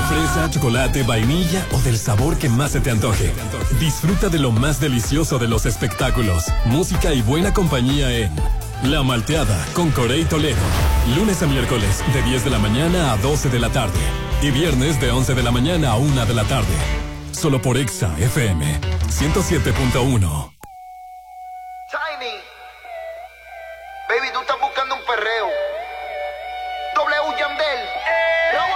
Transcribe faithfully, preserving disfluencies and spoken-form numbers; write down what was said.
fresa, chocolate, vainilla o del sabor que más se te antoje. Disfruta de lo más delicioso de los espectáculos, música y buena compañía en La Malteada con Corey Toledo. Lunes a miércoles de diez de la mañana a doce de la tarde. Y viernes de once de la mañana a una de la tarde. Solo por Exa F M ciento siete punto uno. Tiny. Baby, tú estás buscando un perreo. W Yandel.